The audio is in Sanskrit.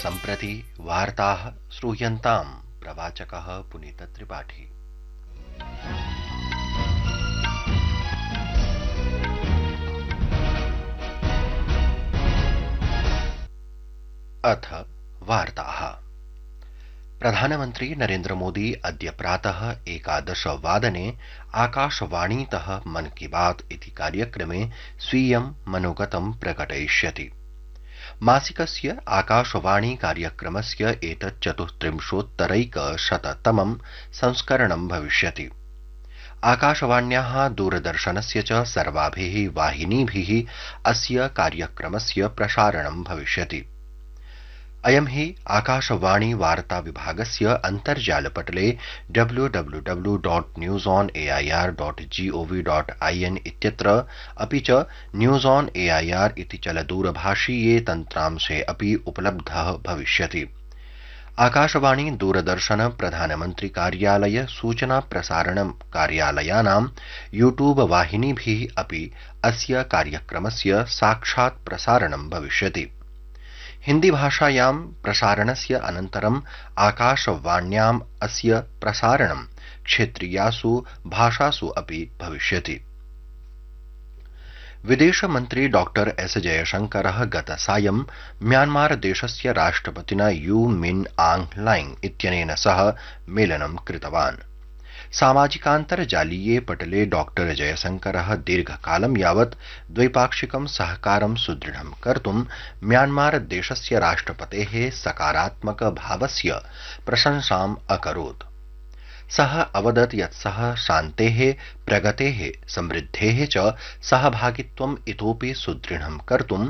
सम्प्रति वार्ताः श्रूयन्ताम् प्रवाचकः पुनीतत्रिपाठी। अथ वार्ताः। प्रधानमन्त्री नरेन्द्र मोदी अद्य प्रातः 11:00 आकाशवाणीतः मन की बात इति कार्यक्रमे स्वीयं मनोगतं प्रकटयिष्यति। मासिकस्य आकाशवाणी कार्यक्रमस्य एतत् 34,100तमं संस्करणं भविष्यति। आकाशवाण्याः दूरदर्शनस्य च सर्वाभिः वाहिनीभिः अस्य कार्यक्रमस्य प्रसारणं भविष्यति। अयं हि आकाशवाणी वार्ता विभागस्य अन्तर्जालपटले www.newsonair.gov.in इत्यत्र अपि च न्यूज ऑन एआईआर इति चलदूरभाषीये तन्त्रांशे अपि उपलब्धः भविष्यति। आकाशवाणी दूरदर्शन प्रधानमन्त्री कार्यालय सूचना प्रसारण कार्यालयानां यूट्यूब वाहिनीभिः अपि अस्य कार्यक्रमस्य साक्षात् प्रसारणं भविष्यति। हिन्दी भाषायां प्रसारणस्य अनन्तरं आकाशवाण्याम् अस्य प्रसारणं क्षेत्रीयासु भाषासु अपि भविष्यति। विदेशमन्त्री डॉक्टर एस जयशंकरः गतसायं म्यांमार देशस्य राष्ट्रपतिना यू मिन आंग लाइंग इत्यनेन सह मेलनं कृतवान्। सामाजिकान्तर्जालीये पटले डॉक्टर जयशंकरः दीर्घकालं यावत् द्वैपाक्षिकं सहकारं सुदृढं कर्तुं म्यांमार देशस्य राष्ट्रपतेः सकारात्मक भावस्य प्रशंसाम् अकरोत्। सः अवदत् यत् सः शान्तेः, प्रगतेः, समृद्धेः च सहभागित्वम् इतोपि सुदृढं कर्तुं